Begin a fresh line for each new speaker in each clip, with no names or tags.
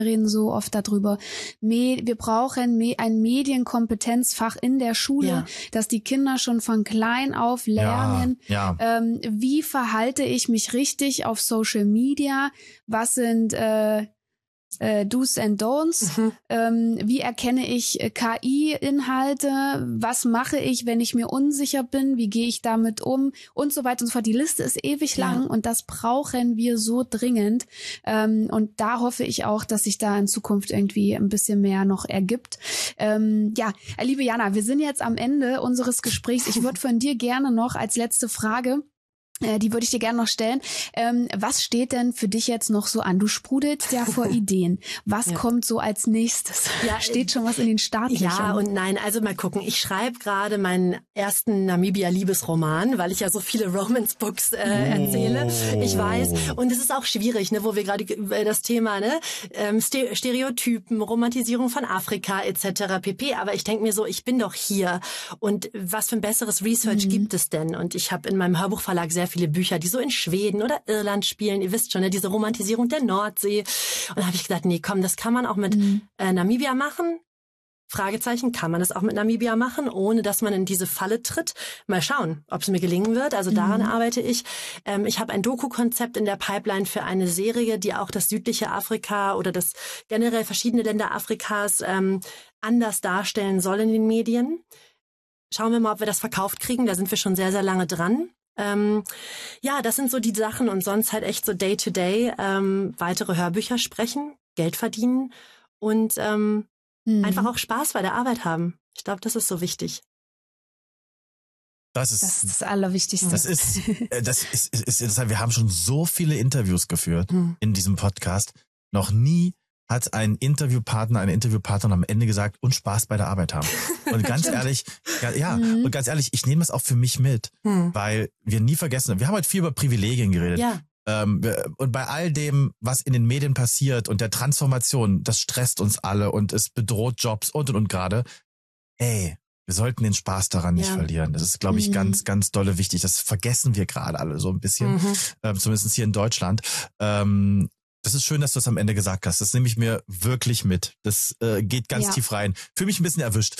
reden so oft darüber. Wir brauchen ein Medienkompetenzfach in der Schule, dass die Kinder schon von klein auf lernen, wie verhalte ich mich richtig auf Social Media, was sind Do's and Don'ts, wie erkenne ich KI-Inhalte, was mache ich, wenn ich mir unsicher bin, wie gehe ich damit um und so weiter und so fort. Die Liste ist ewig lang und das brauchen wir so dringend und da hoffe ich auch, dass sich da in Zukunft irgendwie ein bisschen mehr noch ergibt. Liebe Jana, wir sind jetzt am Ende unseres Gesprächs. Ich würde von dir gerne noch als letzte Frage, die würde ich dir gerne noch stellen. Was steht denn für dich jetzt noch so an? Du sprudelst ja vor Ideen. Was kommt so als nächstes? Steht schon was in den Startlöchern?
Ja und nein. Also mal gucken. Ich schreibe gerade meinen ersten Namibia-Liebesroman, weil ich ja so viele Romance-Books erzähle. Ich weiß. Und es ist auch schwierig, ne, wo wir gerade das Thema, ne, Stereotypen, Romantisierung von Afrika etc. pp. Aber ich denke mir so, ich bin doch hier. Und was für ein besseres Research gibt es denn? Und ich habe in meinem Hörbuchverlag sehr viele Bücher, die so in Schweden oder Irland spielen. Ihr wisst schon, ne, diese Romantisierung der Nordsee. Und da habe ich gedacht, nee, komm, das kann man auch mit Namibia machen. Fragezeichen, kann man das auch mit Namibia machen, ohne dass man in diese Falle tritt? Mal schauen, ob es mir gelingen wird. Also daran arbeite ich. Ich habe ein Doku-Konzept in der Pipeline für eine Serie, die auch das südliche Afrika oder das generell verschiedene Länder Afrikas anders darstellen soll in den Medien. Schauen wir mal, ob wir das verkauft kriegen. Da sind wir schon sehr, sehr lange dran. Das sind so die Sachen und sonst halt echt so Day-to-Day weitere Hörbücher sprechen, Geld verdienen und einfach auch Spaß bei der Arbeit haben. Ich glaube, das ist so wichtig.
Das ist das Allerwichtigste.
Das ist, wir haben schon so viele Interviews geführt in diesem Podcast. Noch nie hat ein Interviewpartner, eine Interviewpartnerin am Ende gesagt, und Spaß bei der Arbeit haben. Und ganz ehrlich, und ganz ehrlich, ich nehme das auch für mich mit, weil wir nie vergessen, wir haben heute viel über Privilegien geredet. Ja. Und bei all dem, was in den Medien passiert und der Transformation, das stresst uns alle und es bedroht Jobs und gerade. Wir sollten den Spaß daran nicht verlieren. Das ist, glaube ich, ganz, ganz dolle wichtig. Das vergessen wir gerade alle so ein bisschen, zumindest hier in Deutschland. Das ist schön, dass du es am Ende gesagt hast. Das nehme ich mir wirklich mit. Das geht ganz tief rein. Fühle mich ein bisschen erwischt.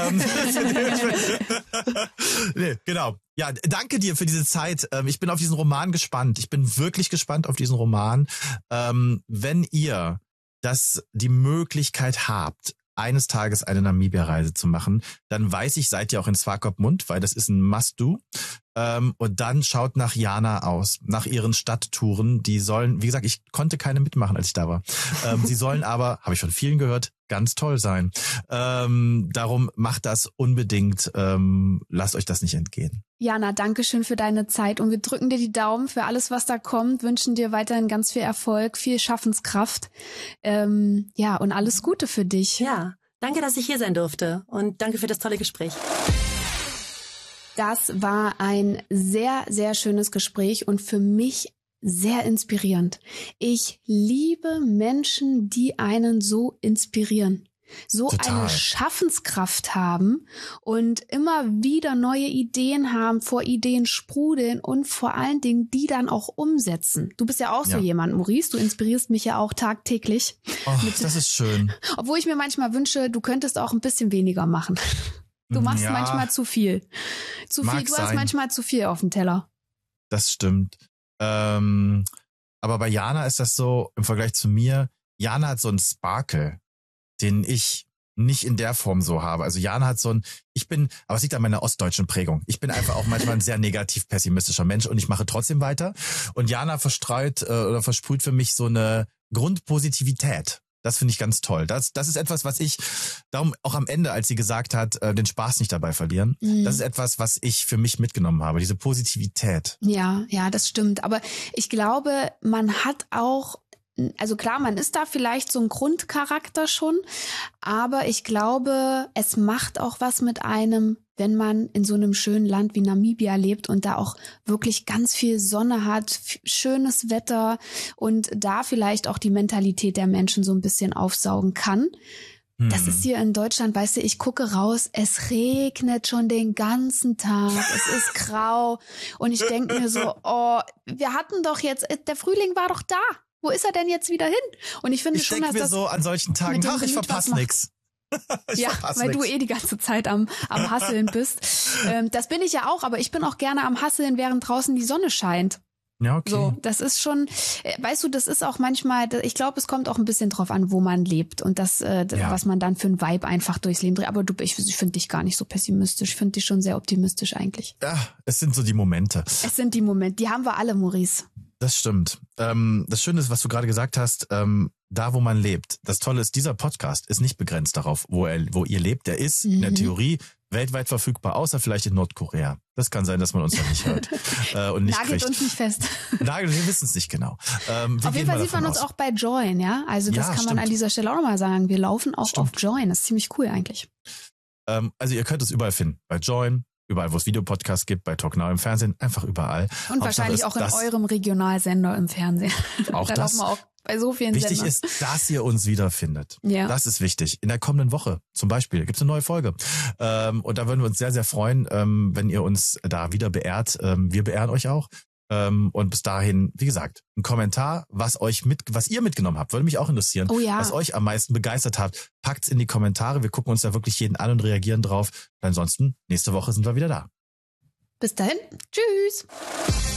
Nee, genau. Ja, danke dir für diese Zeit. Ich bin auf diesen Roman gespannt. Ich bin wirklich gespannt auf diesen Roman. Wenn ihr die Möglichkeit habt, eines Tages eine Namibia-Reise zu machen, dann weiß ich, seid ihr auch in Swakopmund, weil das ist ein Must-Do. Und dann schaut nach Jana aus, nach ihren Stadttouren. Die sollen, wie gesagt, ich konnte keine mitmachen, als ich da war. Sie sollen aber, habe ich von vielen gehört, ganz toll sein. Darum macht das unbedingt. Lasst euch das nicht entgehen.
Jana, danke schön für deine Zeit und wir drücken dir die Daumen für alles, was da kommt, wünschen dir weiterhin ganz viel Erfolg, viel Schaffenskraft, und alles Gute für dich.
Ja, danke, dass ich hier sein durfte und danke für das tolle Gespräch.
Das war ein sehr, sehr schönes Gespräch und für mich sehr inspirierend. Ich liebe Menschen, die einen so inspirieren. So Total. Eine Schaffenskraft haben und immer wieder neue Ideen haben, vor Ideen sprudeln und vor allen Dingen die dann auch umsetzen. Du bist ja auch so jemand, Maurice, du inspirierst mich ja auch tagtäglich.
Das ist schön.
Obwohl ich mir manchmal wünsche, du könntest auch ein bisschen weniger machen. Du machst manchmal zu viel. Du hast manchmal zu viel auf dem Teller.
Das stimmt. Aber bei Jana ist das so, im Vergleich zu mir, Jana hat so einen Sparkle, den ich nicht in der Form so habe. Also Jana hat aber es liegt an meiner ostdeutschen Prägung. Ich bin einfach auch manchmal ein sehr negativ pessimistischer Mensch und ich mache trotzdem weiter. Und Jana versprüht für mich so eine Grundpositivität. Das finde ich ganz toll. Das ist etwas, was ich, darum auch am Ende, als sie gesagt hat, den Spaß nicht dabei verlieren, das ist etwas, was ich für mich mitgenommen habe, diese Positivität.
Ja, das stimmt. Aber ich glaube, man hat auch, also klar, man ist da vielleicht so ein Grundcharakter schon, aber ich glaube, es macht auch was mit einem, wenn man in so einem schönen Land wie Namibia lebt und da auch wirklich ganz viel Sonne hat, schönes Wetter und da vielleicht auch die Mentalität der Menschen so ein bisschen aufsaugen kann. Das ist hier in Deutschland, weißt du, ich gucke raus, es regnet schon den ganzen Tag, es ist grau und ich denke mir so, wir hatten doch jetzt, der Frühling war doch da. Wo ist er denn jetzt wieder hin? Und ich finde schon, dass
mir so an solchen Tagen, ich verpasse nichts.
Ja, weil du die ganze Zeit am Hasseln bist. Das bin ich ja auch, aber ich bin auch gerne am Hasseln, während draußen die Sonne scheint.
Ja, okay.
So, das ist schon, weißt du, das ist auch manchmal, ich glaube, es kommt auch ein bisschen drauf an, wo man lebt und was man dann für ein Vibe einfach durchs Leben dreht. Aber ich finde dich gar nicht so pessimistisch, ich finde dich schon sehr optimistisch eigentlich.
Ja, es sind so die Momente.
Es sind die Momente, die haben wir alle, Maurice.
Das stimmt. Das Schöne ist, was du gerade gesagt hast, da wo man lebt. Das Tolle ist, dieser Podcast ist nicht begrenzt darauf, wo ihr lebt. Der ist in der Theorie weltweit verfügbar, außer vielleicht in Nordkorea. Das kann sein, dass man uns da nicht hört und nicht
Nagelt uns nicht fest.
Wir wissen es nicht genau.
Auf jeden Fall sieht man uns auch bei Join, ja? Also das kann man an dieser Stelle auch nochmal sagen. Wir laufen auch auf Join. Das ist ziemlich cool eigentlich.
Also ihr könnt es überall finden. Bei Join, überall, wo es Videopodcasts gibt, bei TalkNow im Fernsehen, einfach überall.
Und wahrscheinlich auch in eurem Regionalsender im Fernsehen.
Auch
da
das.
Laufen wir auch bei so vielen
Wichtig
Sendern.
ist, dass ihr uns wiederfindet.
Ja.
Das ist wichtig. In der kommenden Woche zum Beispiel gibt es eine neue Folge. Und da würden wir uns sehr, sehr freuen, wenn ihr uns da wieder beehrt. Wir beehren euch auch. Und bis dahin, wie gesagt, ein Kommentar, was ihr mitgenommen habt, würde mich auch interessieren.
Oh ja.
Was euch am meisten begeistert hat. Packt's in die Kommentare. Wir gucken uns da wirklich jeden an und reagieren drauf. Und ansonsten, nächste Woche sind wir wieder da.
Bis dahin. Tschüss.